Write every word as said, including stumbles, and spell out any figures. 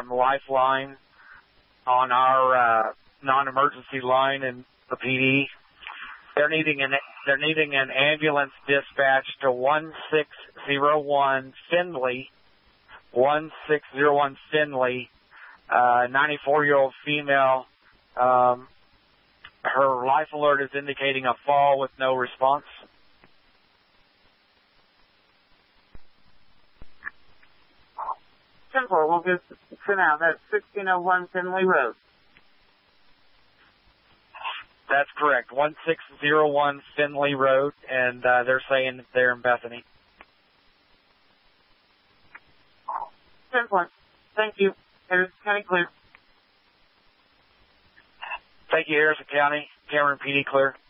from Lifeline on our uh, non-emergency line in the P D. They're needing an they're needing an ambulance dispatch to one six zero one Findlay, one six zero one Findlay, uh, ninety-four-year-old female. Um, her life alert is indicating a fall with no response. Simple. We'll just, for now, that's sixteen oh one Findlay Road. That's correct. one six zero one Findlay Road, and uh, they're saying that they're in Bethany. Simple. Thank you. Harrison County clear. Thank you, Harrison County. Cameron P D clear.